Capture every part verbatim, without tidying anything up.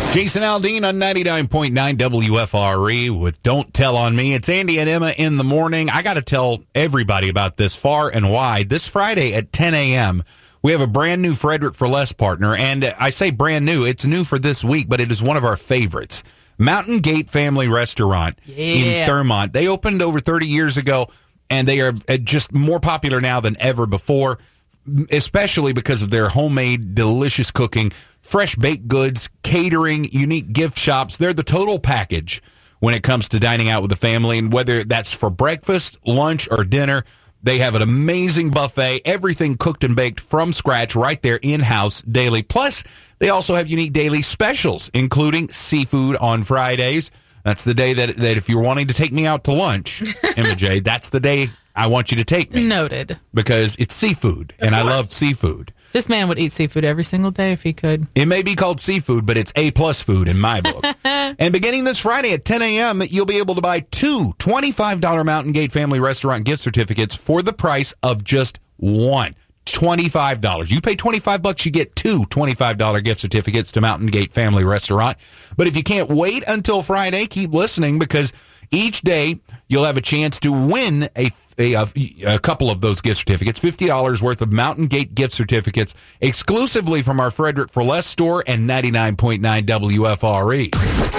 Jason Aldean on ninety-nine point nine W F R E with Don't Tell on Me. It's Andy and Emma in the morning. I got to tell everybody about this far and wide. This Friday at ten a.m., we have a brand new Frederick for Less partner. And I say brand new. It's new for this week, but it is one of our favorites. Mountain Gate Family Restaurant yeah. in Thurmont. They opened over thirty years ago, and they are just more popular now than ever before, especially because of their homemade, delicious cooking, fresh baked goods, catering, unique gift shops. They're the total package when it comes to dining out with the family. And whether that's for breakfast, lunch, or dinner, they have an amazing buffet, everything cooked and baked from scratch right there in-house daily. Plus, they also have unique daily specials, including seafood on Fridays. That's the day that, that if you're wanting to take me out to lunch, Emma J, that's the day I want you to take me. Noted. Because it's seafood, and I love seafood. This man would eat seafood every single day if he could. It may be called seafood, but it's A-plus food in my book. And beginning this Friday at ten a.m., you'll be able to buy two twenty-five dollars Mountain Gate Family Restaurant gift certificates for the price of just one. twenty-five dollars. You pay twenty-five bucks, you get two twenty-five dollars gift certificates to Mountain Gate Family Restaurant. But if you can't wait until Friday, keep listening, because each day you'll have a chance to win a A, a, a couple of those gift certificates, fifty dollars worth of Mountain Gate gift certificates, exclusively from our Frederick for Less store and ninety-nine point nine W F R E.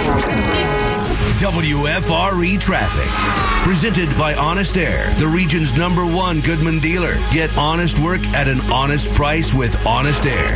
W F R E Traffic. Presented by Honest Air, the region's number one Goodman dealer. Get honest work at an honest price with Honest Air.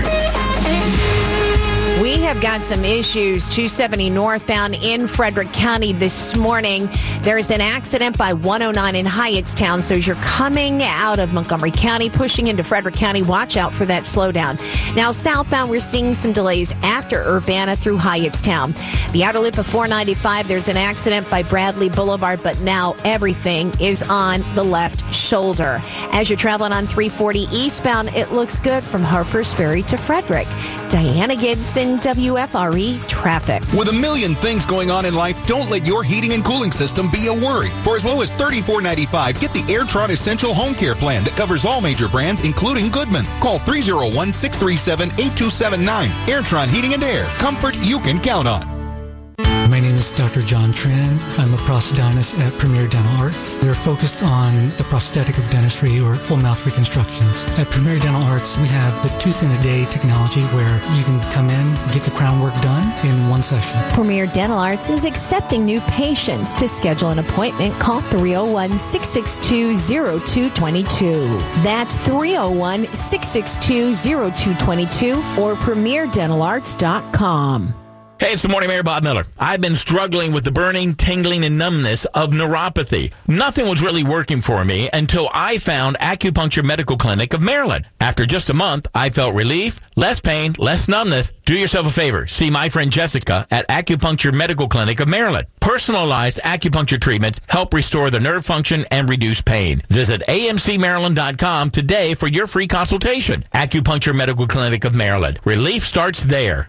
We have got some issues, two seventy northbound in Frederick County this morning. There's an accident by one oh nine in Hyattstown, so as you're coming out of Montgomery County, pushing into Frederick County, watch out for that slowdown. Now, southbound, we're seeing some delays after Urbana through Hyattstown. The outer loop of four ninety-five, there's an accident by Bradley Boulevard, but now everything is on the left shoulder. As you're traveling on three forty eastbound, it looks good from Harper's Ferry to Frederick. Diana Gibson, W F R E Traffic. With a million things going on in life, don't let your heating and cooling system be a worry. For as low as thirty-four ninety-five, get the Airtron Essential Home Care Plan that covers all major brands, including Goodman. Call three oh one, six three seven, eight two seven nine. Airtron Heating and Air. Comfort you can count on. My name is Doctor John Tran. I'm a prosthodontist at Premier Dental Arts. We're focused on the prosthetic of dentistry, or full mouth reconstructions. At Premier Dental Arts, we have the tooth in a day technology where you can come in, get the crown work done in one session. Premier Dental Arts is accepting new patients. To schedule an appointment, call three oh one, six six two, oh two two two. That's three oh one, six six two, oh two two two or premier dental arts dot com. Hey, it's the Morning Mayor, Bob Miller. I've been struggling with the burning, tingling, and numbness of neuropathy. Nothing was really working for me until I found Acupuncture Medical Clinic of Maryland. After just a month, I felt relief, less pain, less numbness. Do yourself a favor. See my friend Jessica at Acupuncture Medical Clinic of Maryland. Personalized acupuncture treatments help restore the nerve function and reduce pain. Visit A M C Maryland dot com today for your free consultation. Acupuncture Medical Clinic of Maryland. Relief starts there.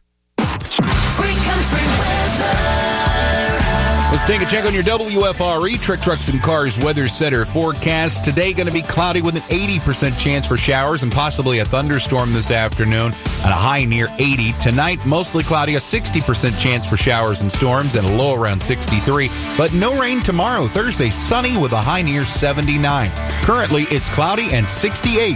Let's take a check on your W F R E Trick Trucks and Cars Weather Center forecast. Today going to be cloudy with an eighty percent chance for showers and possibly a thunderstorm this afternoon at a high near eighty. Tonight, mostly cloudy, a sixty percent chance for showers and storms and a low around sixty-three. But no rain tomorrow. Thursday, sunny with a high near seventy-nine. Currently, it's cloudy and sixty-eight.